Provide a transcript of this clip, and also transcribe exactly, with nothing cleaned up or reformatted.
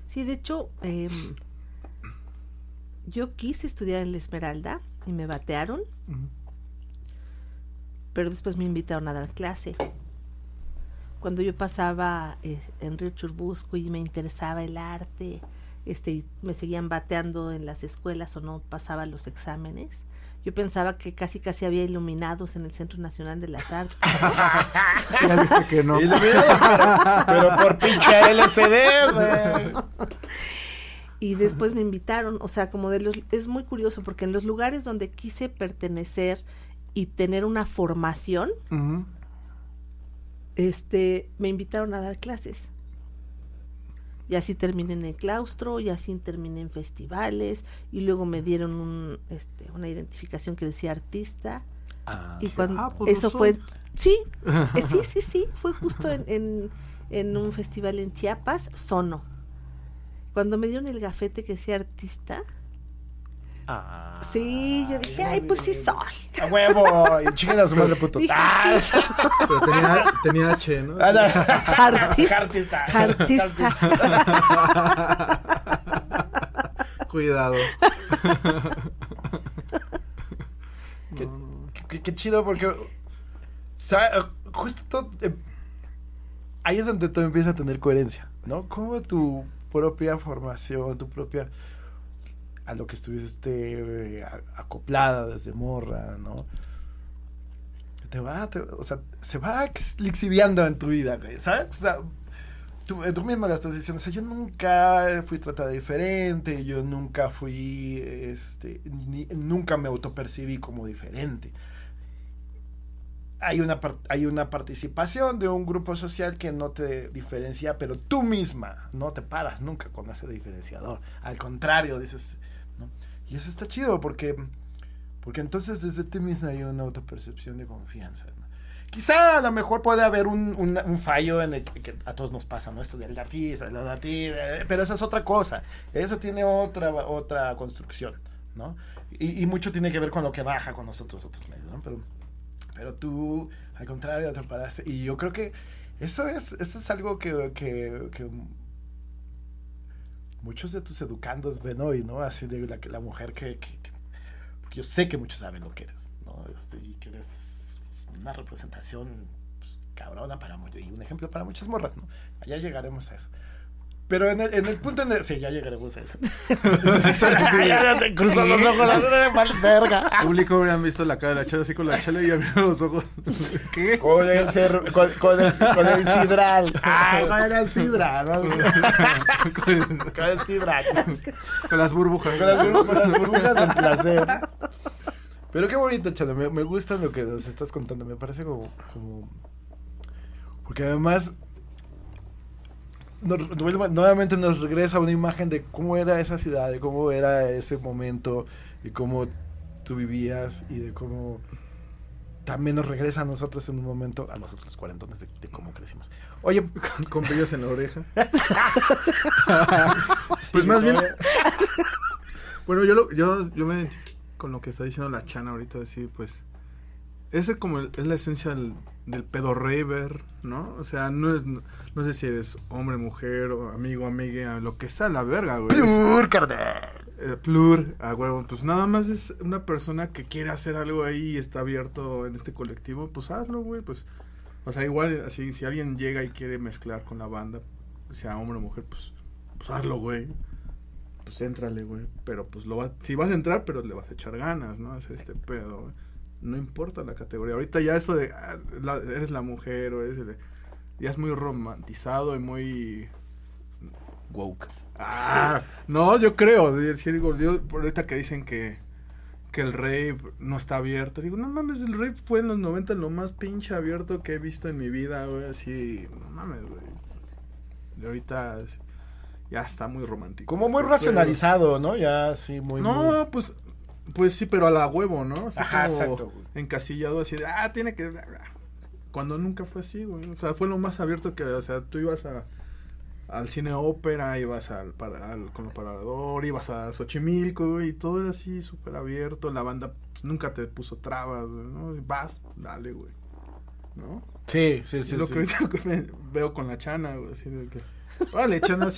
Sí, de hecho, eh, yo quise estudiar en la Esmeralda y me batearon, uh-huh. pero después me invitaron a dar clase. Cuando yo pasaba eh, en Río Churbusco y me interesaba el arte, este, y me seguían bateando en las escuelas o no pasaba los exámenes, yo pensaba que casi casi había iluminados en el Centro Nacional de las Artes. Ya viste que no. pero, pero por pinche L C D, güey. Y después me invitaron, o sea, como de los, es muy curioso porque en los lugares donde quise pertenecer y tener una formación, uh-huh. este, me invitaron a dar clases. Y así terminé en el claustro, y así terminé en festivales, y luego me dieron un, este, una identificación que decía artista. Ah, y cuando ah, pues eso fue, sí, eh, sí, sí, sí, fue justo en, en, en un festival en Chiapas, Sono. Cuando me dieron el gafete que decía artista, ah, sí, yo dije, ay, pues sí soy. ¡A huevo! Y chiquen a su madre puto. Dije, ¡Ah! Sí, pero tenía, tenía H, ¿no? Artista. Artista. Artista. Cuidado. qué, qué, qué chido porque, o sea, justo todo, eh, ahí es donde todo empieza a tener coherencia, ¿no? Como tu propia formación, tu propia... a lo que estuviste eh, acoplada desde morra, ¿no? Te va, te, o sea, se va exlixiviando en tu vida, güey, ¿sabes? O sea, tú, tú misma la estás diciendo, o sea, yo nunca fui tratada diferente, yo nunca fui, este, ni, nunca me autopercibí como diferente. Hay una, hay una participación de un grupo social que no te diferencia, pero tú misma no te paras nunca con ese diferenciador. Al contrario, dices... ¿no? Y eso está chido porque porque entonces desde ti mismo hay una autopercepción de confianza, ¿no? Quizá a lo mejor puede haber un, un, un fallo en el que, que a todos nos pasa, ¿no? Esto del artista, del artista, pero eso es otra cosa, eso tiene otra otra construcción, ¿no? Y, y mucho tiene que ver con lo que baja con nosotros otros medios, ¿no? Pero, pero tú, al contrario, te paraste, y yo creo que eso es, eso es algo que, que, que muchos de tus educandos ven hoy, ¿no? Así de la, la mujer que, que, que... Porque yo sé que muchos saben lo que eres, ¿no? Este, y que eres una representación pues, cabrona para muchos, y un ejemplo para muchas morras, ¿no? Allá llegaremos a eso. Pero en el, en el punto en el... Sí, ya llegaremos a eso. Ya te cruzó los ojos, de mal verga. El público hubieran visto la cara de la chela así con la chela y abrieron los ojos. ¿Qué? Con el, cer... con, con el, con el sidral. Ah, con el sidral. ¿No? con, con el sidral. Con las burbujas. Con las, burbu- con las burbujas del placer. Pero qué bonito, Chela. Me, me gusta lo que nos estás contando. Me parece como... como... Porque además... Nos, nuevamente nos regresa una imagen de cómo era esa ciudad, de cómo era ese momento, de cómo tú vivías y de cómo también nos regresa a nosotros en un momento, a nosotros cuarentones, de, de cómo crecimos. Oye, con, con pellos en la oreja. Pues sí, más bien... Bueno, yo, lo, yo, yo me identifico con lo que está diciendo la Chana ahorita, decir, pues... Ese como el, es la esencia del, del pedo raver, ¿no? O sea, no es no, no sé si eres hombre, mujer, o amigo, amiga, lo que sea la verga, güey. Plur, carnal. Eh, plur, a huevo. Pues nada más es una persona que quiere hacer algo ahí y está abierto en este colectivo, pues hazlo, güey. Pues, o sea, igual, así, si alguien llega y quiere mezclar con la banda, sea hombre o mujer, pues, pues hazlo, güey. Pues éntrale, güey. Pero pues lo va, si vas a entrar, pero le vas a echar ganas, ¿no? Hacer este pedo, güey. No importa la categoría. Ahorita ya eso de ah, la, eres la mujer o eres el, ya es muy romantizado y muy woke. Ah, no, yo creo. Sí, digo, yo ahorita que dicen que que el rape no está abierto, digo, no mames, el rape fue en los noventa lo más pinche abierto que he visto en mi vida, güey, así, no mames, güey. Y ahorita ya está muy romántico. Como muy racionalizado, ¿no? Ya sí, muy... No, muy... pues... Pues sí, pero a la huevo, ¿no? Así Ajá, como exacto. encasillado así de, ah, tiene que... Cuando nunca fue así, güey. O sea, fue lo más abierto que, o sea, tú ibas a al cine ópera, ibas al, para, al con el parador, ibas a Xochimilco, güey, y todo era así, súper abierto. La banda pues, nunca te puso trabas, güey, ¿no? Vas, dale, güey, ¿no? Sí, sí, sí. Y lo sí. que ahorita veo con la Chana, güey, así de que... Vale, Chana,